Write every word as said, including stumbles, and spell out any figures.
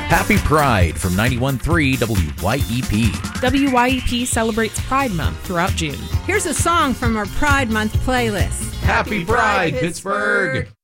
Happy Pride from ninety-one point three W Y E P. W Y E P celebrates Pride Month throughout June. Here's a song from our Pride Month playlist. Happy Pride, Pittsburgh.